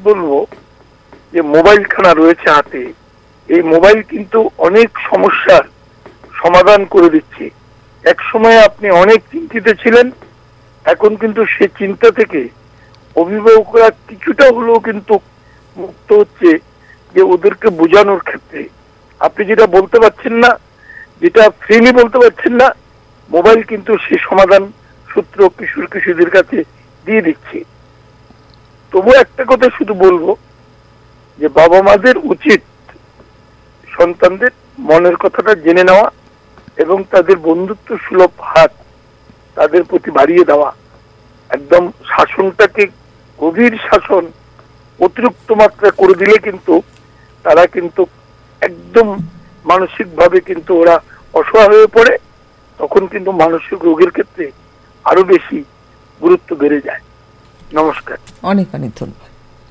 বলবো যে মোবাইলখানা রয়েছে হাতে, এই মোবাইল কিন্তু অনেক সমস্যার সমাধান করে দিচ্ছে। এক সময় আপনি অনেক চিন্তিত ছিলেন, এখন কিন্তু সে চিন্তা থেকে অভিভাবকরা কিছুটা হলেও কিন্তু মুক্ত হচ্ছে, যে ওদেরকে বোঝানোর ক্ষেত্রে আপনি যেটা বলতে পারছেন না, যেটা ফ্রিলি বলতে পারছেন না, মোবাইল কিন্তু সে সমাধান সূত্র কিশোরীদের কাছে দিয়ে দিচ্ছে। তবু একটা কথা শুধু বলবো, যে বাবা মাদের উচিত সন্তানদের মনের কথাটা জেনে নেওয়া এবং তাদের বন্ধুত্ব সুলভ হাত তাদের প্রতি বাড়িয়ে দেওয়া। একদম শাসনটাকে, গভীর শাসন অতিরিক্ত মাত্রা করে দিলে কিন্তু তারা কিন্তু একদম মানসিক ভাবে কিন্তু ওরা অসহায় হয়ে পড়ে, তখন কিন্তু মানসিক রোগের ক্ষেত্রে আরো বেশি গুরুত্ব বেড়ে যায়। নমস্কার। অনেক অনেক ধন্যবাদ।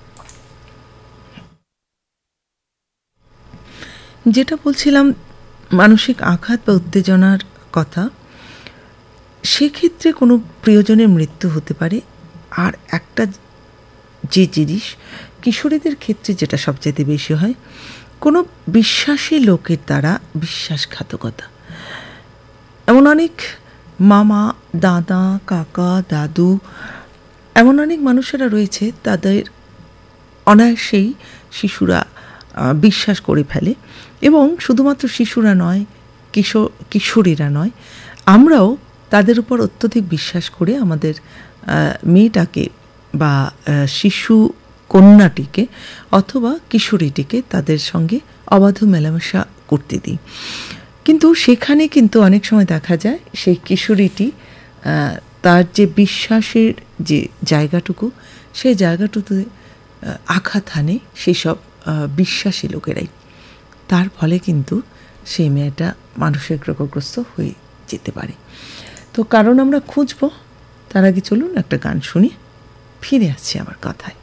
যেটা বলছিলাম মানসিক আঘাত বা উত্তেজনার কথা, সেক্ষেত্রে কোনো প্রিয়জনের মৃত্যু হতে পারে। আর একটা যে জিনিস কিশোরীদের ক্ষেত্রে যেটা সবচেয়ে বেশি হয়, কোনো বিশ্বাসী লোকের দ্বারা বিশ্বাসঘাতকতা। এমন অনেক মামা, দাদা, কাকা, দাদু, এমন অনেক মানুষেরা রয়েছে, তাদের অনায়াসেই শিশুরা বিশ্বাস করে ফেলে। এবং শুধুমাত্র শিশুরা নয়, কিশোরীরা নয়, আমরাও তাদের উপর অত্যধিক বিশ্বাস করে আমাদের মেয়েটাকে বা শিশু কন্যাটিকে অথবা কিশোরীটিকে তাদের সঙ্গে অবাধ মেলামেশা করতে দিই। কিন্তু সেখানে কিন্তু অনেক সময় দেখা যায় সেই কিশোরীটি তার যে বিশ্বাসের যে জায়গাটুকু, সেই জায়গাটুকুতে আঘাত হানে সেই সব বিশ্বাসী লোকেরাই। তার ফলে কিন্তু সেই মেয়েটা মানসিক রোগগ্রস্ত হয়ে যেতে পারে। তো কারণ আমরা খুঁজবো, তার আগে চলুন একটা গান শুনি, ফিরে আসছি আমার কথায়।